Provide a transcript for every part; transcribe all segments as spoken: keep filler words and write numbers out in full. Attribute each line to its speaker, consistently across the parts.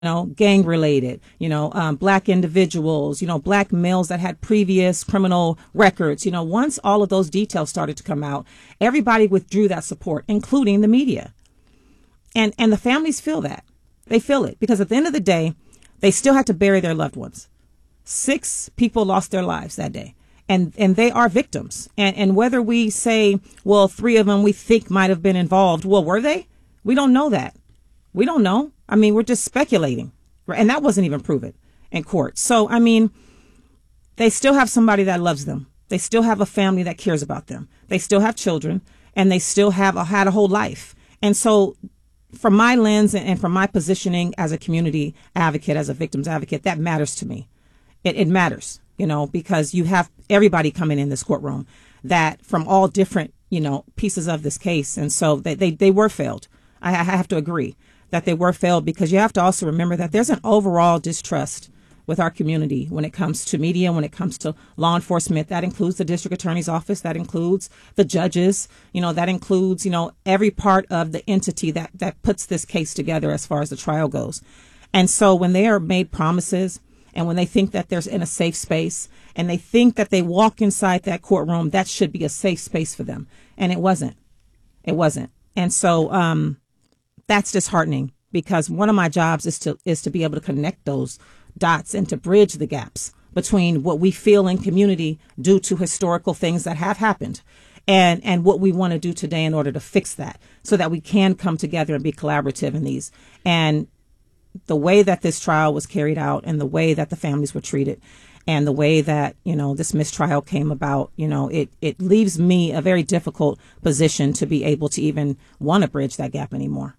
Speaker 1: know, gang related, you know, um, black individuals, you know, black males that had previous criminal records. You know, once all of those details started to come out, everybody withdrew that support, including the media. And, and the families feel that. They feel it because at the end of the day, they still had to bury their loved ones. Six people lost their lives that day. And, and they are victims. And, and whether we say, well, three of them we think might have been involved. Well, were they? We don't know that. We don't know. I mean, we're just speculating. And that wasn't even proven in court. So, I mean, they still have somebody that loves them. They still have a family that cares about them. They still have children, and they still have a, had a whole life. And so from my lens and from my positioning as a community advocate, as a victim's advocate, that matters to me. It, it matters, you know, because you have everybody coming in this courtroom that from all different, you know, pieces of this case. And so they, they, they were failed. I, I have to agree that they were failed because you have to also remember that there's an overall distrust with our community when it comes to media, when it comes to law enforcement. That includes the district attorney's office. That includes the judges. You know, that includes, you know, every part of the entity that, that puts this case together as far as the trial goes. And so when they are made promises and when they think that they're in a safe space and they think that they walk inside that courtroom, that should be a safe space for them. And it wasn't. It wasn't. And so, um, that's disheartening because one of my jobs is to is to be able to connect those dots and to bridge the gaps between what we feel in community due to historical things that have happened and and what we want to do today in order to fix that so that we can come together and be collaborative in these. And the way that this trial was carried out and the way that the families were treated and the way that, you know, this mistrial came about, you know, it, it leaves me a very difficult position to be able to even want to bridge that gap anymore.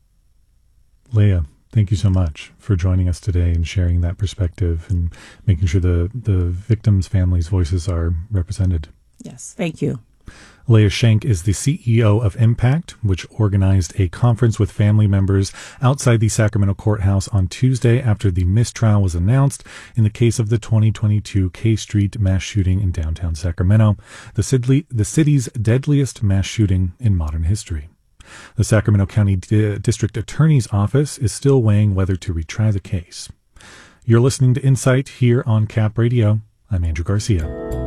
Speaker 2: Leah, thank you so much for joining us today and sharing that perspective and making sure the, the victims' families' voices are represented.
Speaker 1: Yes, thank you.
Speaker 2: Leah Shank is the C E O of Impact, which organized a conference with family members outside the Sacramento courthouse on Tuesday after the mistrial was announced in the case of the twenty twenty-two K Street mass shooting in downtown Sacramento, the, Sidley, the city's deadliest mass shooting in modern history. The Sacramento County D- District Attorney's Office is still weighing whether to retry the case. You're listening to Insight here on Cap Radio. I'm Andrew Garcia.